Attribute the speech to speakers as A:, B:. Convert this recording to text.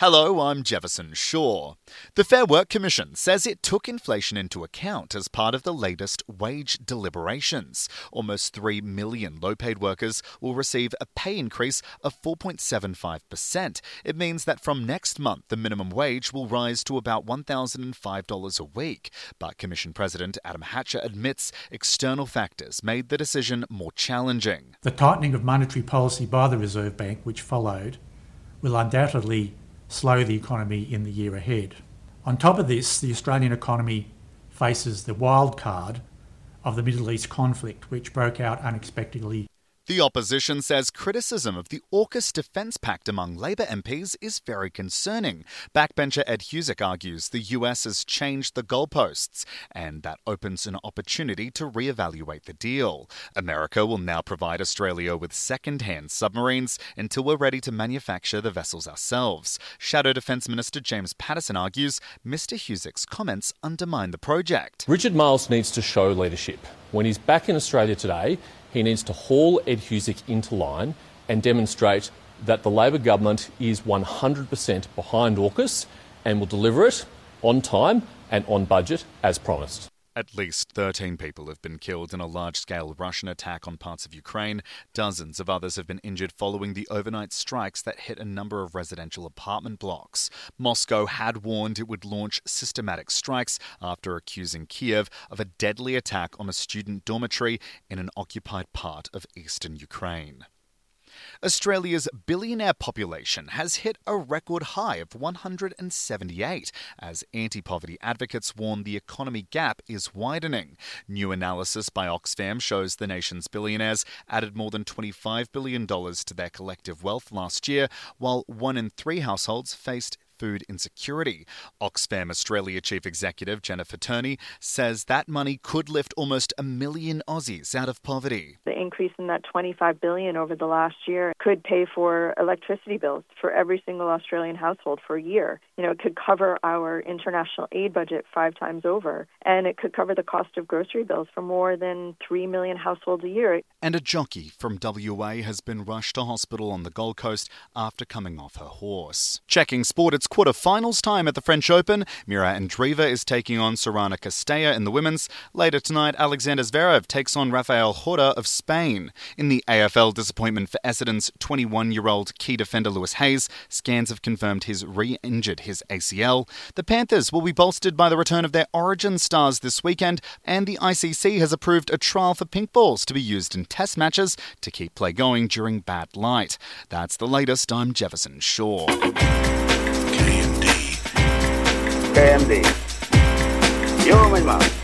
A: Hello, I'm Jefferson Shaw. The Fair Work Commission says it took inflation into account as part of the latest wage deliberations. Almost 3 million low-paid workers will receive a pay increase of 4.75%. It means that from next month, the minimum wage will rise to about $1,005 a week. But Commission President Adam Hatcher admits external factors made the decision more challenging.
B: The tightening of monetary policy by the Reserve Bank, which followed, will undoubtedly slow the economy in the year ahead. On top of this, the Australian economy faces the wild card of the Middle East conflict, which broke out unexpectedly.
A: The opposition says criticism of the AUKUS Defence Pact among Labor MPs is very concerning. Backbencher Ed Husic argues the US has changed the goalposts, and that opens an opportunity to re-evaluate the deal. America will now provide Australia with second-hand submarines until we're ready to manufacture the vessels ourselves. Shadow Defence Minister James Paterson argues Mr Husic's comments undermine the project.
C: Richard Marles needs to show leadership. When he's back in Australia today, he needs to haul Ed Husic into line and demonstrate that the Labor government is 100% behind AUKUS and will deliver it on time and on budget as promised.
A: At least 13 people have been killed in a large-scale Russian attack on parts of Ukraine. Dozens of others have been injured following the overnight strikes that hit a number of residential apartment blocks. Moscow had warned it would launch systematic strikes after accusing Kiev of a deadly attack on a student dormitory in an occupied part of eastern Ukraine. Australia's billionaire population has hit a record high of 178 as anti-poverty advocates warn the economy gap is widening. New analysis by Oxfam shows the nation's billionaires added more than $25 billion to their collective wealth last year, while 1 in 3 households faced food insecurity. Oxfam Australia Chief Executive Jennifer Turney says that money could lift almost 1 million Aussies out of poverty.
D: The increase in that $25 billion over the last year could pay for electricity bills for every single Australian household for a year. It could cover our international aid budget 5 times over, and it could cover the cost of grocery bills for more than 3 million households a year.
A: And a jockey from WA has been rushed to hospital on the Gold Coast after coming off her horse. Checking sport, it's quarter-finals time at the French Open. Mira Andreeva is taking on Sorana Castella in the women's. Later tonight, Alexander Zverev takes on Rafael Horta of Spain. In the AFL, disappointment for Essendon's 21-year-old key defender Lewis Hayes. Scans have confirmed he's re-injured his ACL. The Panthers will be bolstered by the return of their Origin stars this weekend, and the ICC has approved a trial for pink balls to be used in test matches to keep play going during bad light. That's the latest. I'm Jefferson Shaw.
E: KMD. You're my mouth.